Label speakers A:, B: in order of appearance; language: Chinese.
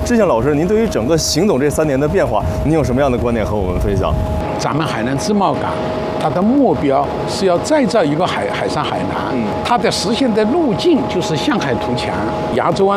A: 志向老师，您对于整个邢总这3年的变化，您有什么样的观点和我们分享？
B: 咱们海南自贸港，它的目标是要再造一个海上海南，它的实现的路径就是向海图强。扬州湾